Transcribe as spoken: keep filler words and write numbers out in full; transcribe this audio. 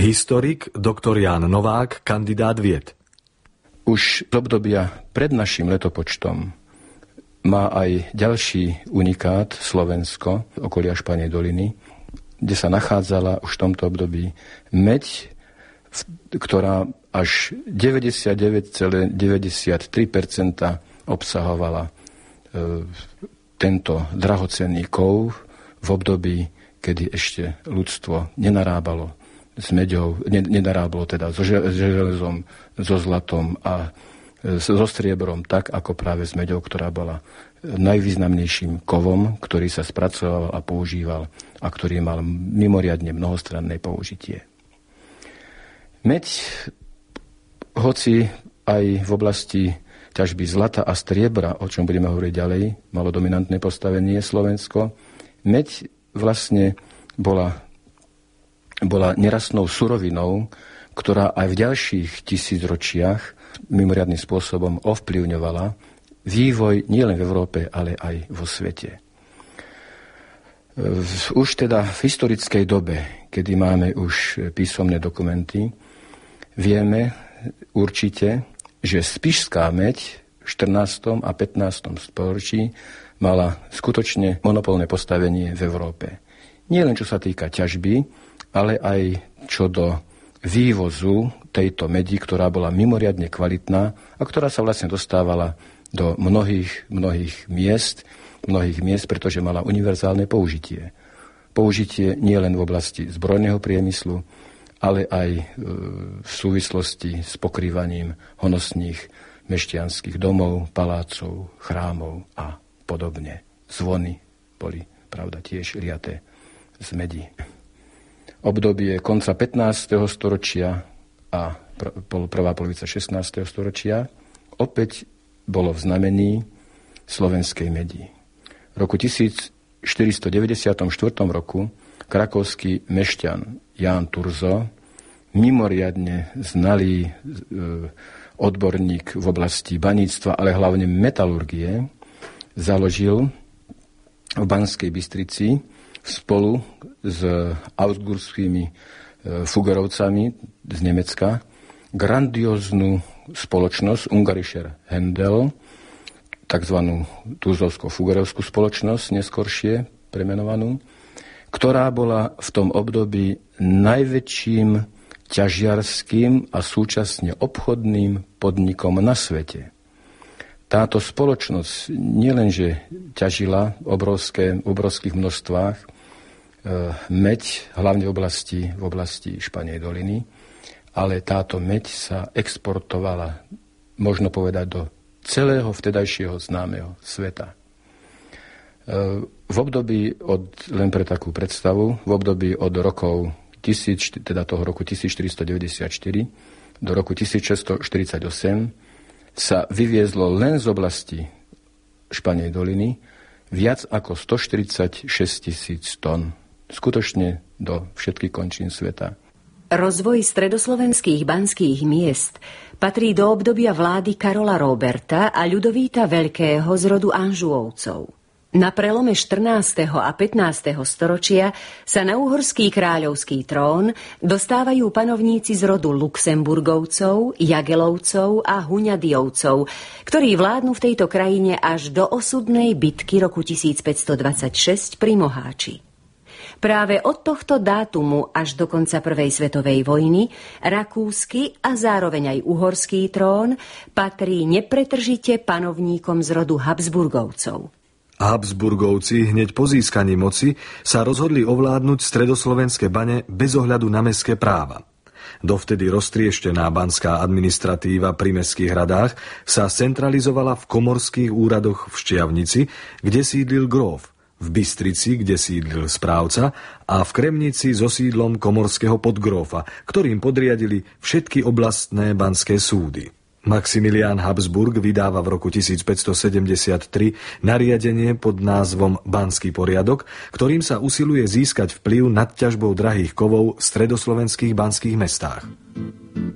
Historik doktor Ján Novák, kandidát vied. Už z obdobia pred našim letopočtom má aj ďalší unikát Slovensko, okolia Španej doliny, kde sa nachádzala už v tomto období meď, ktorá až deväťdesiatdeväť celá deväťdesiattri percenta obsahovala e, tento drahocenný kov v období, kedy ešte ľudstvo nenarábalo s meďou, nenarábalo teda so železom, so zlatom a so striebrom, tak ako práve s meďou, ktorá bola najvýznamnejším kovom, ktorý sa spracoval a používal a ktorý mal mimoriadne mnohostranné použitie. Meď, hoci aj v oblasti ťažby zlata a striebra, o čom budeme hovoriť ďalej, malo dominantné postavenie Slovensko, meď vlastne bola bola nerastnou surovinou, ktorá aj v ďalších tisícročiach mimoriadnym spôsobom ovplyvňovala vývoj nielen v Európe, ale aj vo svete. Už teda v historickej dobe, kedy máme už písomné dokumenty, vieme určite, že spišská meď v štrnástom a pätnástom storočí mala skutočne monopolné postavenie v Európe. Nie len čo sa týka ťažby, ale aj čo do vývozu tejto medi, ktorá bola mimoriadne kvalitná a ktorá sa vlastne dostávala do mnohých, mnohých miest, mnohých miest, pretože mala univerzálne použitie. Použitie nie len v oblasti zbrojného priemyslu, ale aj v súvislosti s pokrývaním honosných mešťanských domov, palácov, chrámov a podobne. Zvony boli, pravda, tiež liaté z medi. Obdobie konca pätnásteho storočia a pr- prvá polovica šestnásteho storočia opäť bolo v znamení slovenskej medi. V roku tisícštyristodeväťdesiatštyri roku krakovský mešťan Ján Turzo, mimoriadne znalý e, odborník v oblasti baníctva, ale hlavne metalurgie, založil v Banskej Bystrici spolu s augsburskými fugerovcami z Nemecka grandióznu spoločnosť Ungarischer Händel, takzvanú Turzovsko-fugerovskú spoločnosť, neskoršie premenovanú, ktorá bola v tom období najväčším ťažiarským a súčasne obchodným podnikom na svete. Táto spoločnosť nielenže ťažila obrovské, v obrovských množstvách meď, hlavne v oblasti, v oblasti Španej doliny, ale táto meď sa exportovala, možno povedať, do celého vtedajšieho známeho sveta. V období, od, len pre takú predstavu, v období od rokov tisíc, teda toho roku tisícštyristodeväťdesiatštyri do roku tisícšesťstoštyridsaťosem sa vyviezlo len z oblasti Španej doliny viac ako stoštyridsaťšesť tisíc tón. Skutočne do všetkých končín sveta. Rozvoj stredoslovenských banských miest patrí do obdobia vlády Karola Róberta a Ľudovíta Veľkého z rodu Anžuovcov. Na prelome štrnásteho a pätnásteho storočia sa na uhorský kráľovský trón dostávajú panovníci z rodu Luxemburgovcov, Jagelovcov a Huňadiovcov, ktorí vládnu v tejto krajine až do osudnej bitky roku tisícpäťstodvadsaťšesť pri Moháči. Práve od tohto dátumu až do konca Prvej svetovej vojny rakúsky a zároveň aj uhorský trón patrí nepretržite panovníkom z rodu Habsburgovcov. Habsburgovci hneď po získaní moci sa rozhodli ovládnuť stredoslovenské bane bez ohľadu na mestské práva. Dovtedy roztrieštená banská administratíva pri mestských hradách sa centralizovala v komorských úradoch v Štiavnici, kde sídlil gróf, v Bystrici, kde sídlil správca, a v Kremnici so sídlom komorského podgrófa, ktorým podriadili všetky oblastné banské súdy. Maximilián Habsburg vydáva v roku tisícpäťstosedemdesiattri nariadenie pod názvom Banský poriadok, ktorým sa usiluje získať vplyv nad ťažbou drahých kovov v stredoslovenských banských mestách.